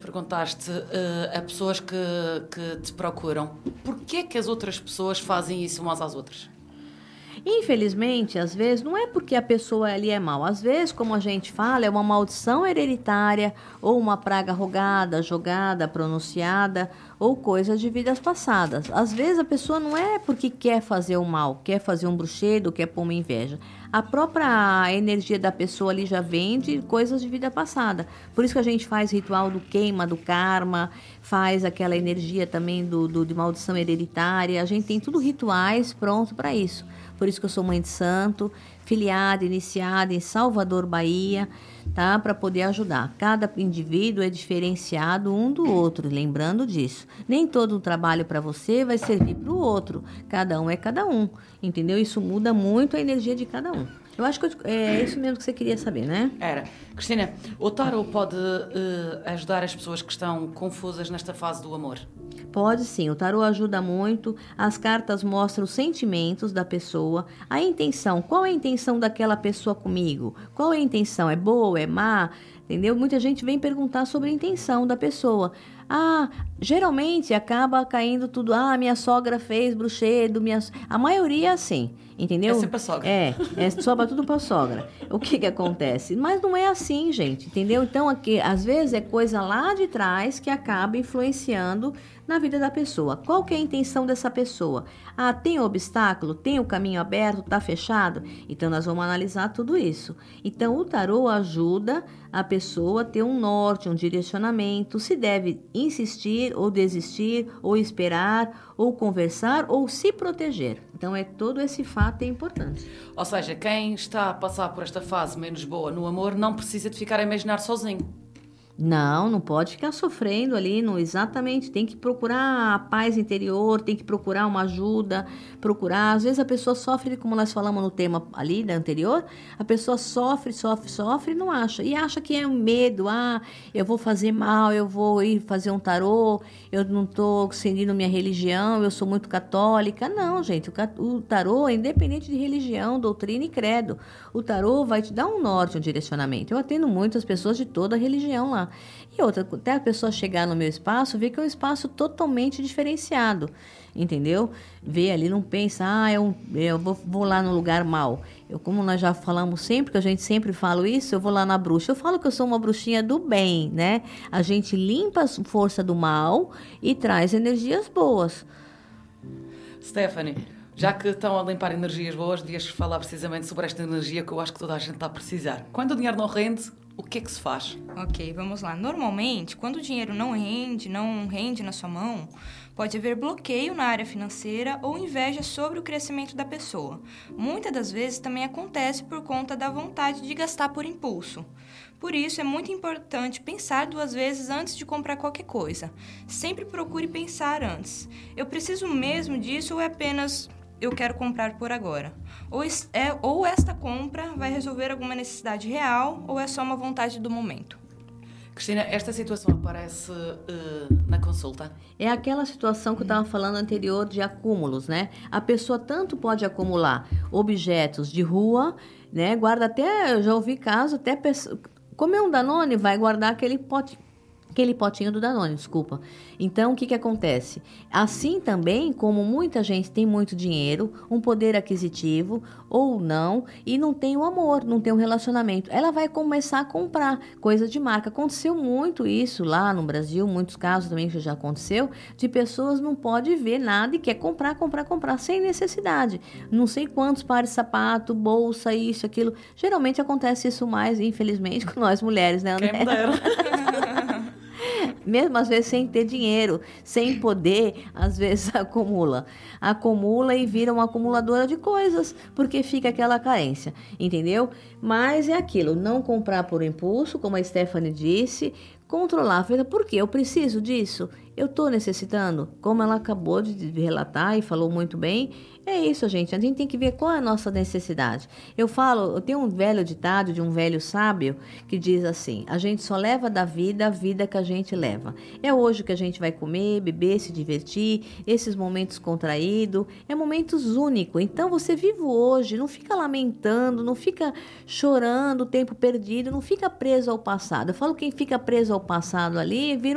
perguntaste a pessoas que te procuram. Porquê que as outras pessoas fazem isso umas às outras? Infelizmente, às vezes, não é porque a pessoa ali é mal. Às vezes, como a gente fala, é uma maldição hereditária ou uma praga rogada, jogada, pronunciada ou coisa de vidas passadas. Às vezes, a pessoa não é porque quer fazer o mal, quer fazer um bruxedo, quer pôr uma inveja. A própria energia da pessoa ali já vem de coisas de vida passada. Por isso que a gente faz ritual do queima, do karma, faz aquela energia também de maldição hereditária. A gente tem tudo rituais pronto para isso. Por isso que eu sou mãe de santo, filiada, iniciada em Salvador, Bahia, tá? Para poder ajudar. Cada indivíduo é diferenciado um do outro, lembrando disso. Nem todo o trabalho para você vai servir para o outro. Cada um é cada um, entendeu? Isso muda muito a energia de cada um. Eu acho que é isso mesmo que você queria saber, né? Era. Cristina, o tarot pode ajudar as pessoas que estão confusas nesta fase do amor? Pode sim, o tarô ajuda muito, as cartas mostram os sentimentos da pessoa, a intenção, qual é a intenção daquela pessoa comigo? Qual é a intenção? É boa, é má? Entendeu? Muita gente vem perguntar sobre a intenção da pessoa. Geralmente acaba caindo tudo, minha sogra fez bruxedo, a maioria é assim, entendeu? É sempre a sogra. Sobra tudo pra sogra. O que acontece? Mas não é assim, gente, entendeu? Então, aqui, às vezes é coisa lá de trás que acaba influenciando na vida da pessoa. Qual que é a intenção dessa pessoa? Tem obstáculo? Tem o caminho aberto? Tá fechado? Então, nós vamos analisar tudo isso. Então, o tarô ajuda a pessoa a ter um norte, um direcionamento, se deve insistir ou desistir, ou esperar, ou conversar, ou se proteger. Então, todo esse fato é importante. Ou seja, quem está a passar por esta fase menos boa no amor não precisa de ficar a imaginar sozinho. Não pode ficar sofrendo ali, exatamente, tem que procurar a paz interior, tem que procurar uma ajuda, às vezes a pessoa sofre, como nós falamos no tema ali da anterior, a pessoa sofre e não acha, e acha que é um medo, eu vou fazer mal, eu vou ir fazer um tarô, eu não estou seguindo minha religião, eu sou muito católica. Não, gente, o tarô é independente de religião, doutrina e credo. O tarô vai te dar um norte, um direcionamento. Eu atendo muitas pessoas de toda a religião lá. E outra, até a pessoa chegar no meu espaço, ver que é um espaço totalmente diferenciado, entendeu? Ver ali, não pensa, eu vou lá no lugar mal. Como nós já falamos sempre, que a gente sempre fala isso, eu vou lá na bruxa. Eu falo que eu sou uma bruxinha do bem, né? A gente limpa a força do mal e traz energias boas. Stephanie, já que estão a limpar energias boas, devias falar precisamente sobre esta energia que eu acho que toda a gente está a precisar. Quando o dinheiro não rende, o que é que se faz? Ok, vamos lá. Normalmente, quando o dinheiro não rende na sua mão, pode haver bloqueio na área financeira ou inveja sobre o crescimento da pessoa. Muitas das vezes também acontece por conta da vontade de gastar por impulso. Por isso, é muito importante pensar 2 vezes antes de comprar qualquer coisa. Sempre procure pensar antes. Eu preciso mesmo disso ou é apenas eu quero comprar por agora? Ou esta compra vai resolver alguma necessidade real ou é só uma vontade do momento? Cristina, esta situação aparece na consulta? É aquela situação que eu estava falando anterior de acúmulos, né? A pessoa tanto pode acumular objetos de rua, né? Guarda até, eu já ouvi caso, até comer um Danone, vai guardar aquele potinho do Danone, desculpa. Então, o que acontece? Assim também, como muita gente tem muito dinheiro, um poder aquisitivo ou não, e não tem o amor, não tem um relacionamento, ela vai começar a comprar coisa de marca. Aconteceu muito isso lá no Brasil, muitos casos também que já aconteceu, de pessoas não podem ver nada e quer comprar, sem necessidade. Não sei quantos pares de sapato, bolsa, isso, aquilo. Geralmente acontece isso mais, infelizmente, com nós mulheres, né, André? Quem me dera. Mesmo às vezes sem ter dinheiro, sem poder, às vezes acumula e vira uma acumuladora de coisas, porque fica aquela carência, entendeu? Mas é aquilo, não comprar por impulso, como a Stephanie disse, controlar, por quê? Eu preciso disso? Eu estou necessitando? Como ela acabou de relatar e falou muito bem, é isso, gente. A gente tem que ver qual é a nossa necessidade. Eu tenho um velho ditado de um velho sábio que diz assim: a gente só leva da vida a vida que a gente leva. É hoje que a gente vai comer, beber, se divertir, esses momentos contraídos, é momentos únicos. Então você vive hoje, não fica lamentando, não fica chorando o tempo perdido, não fica preso ao passado. Eu falo que quem fica preso ao passado ali vira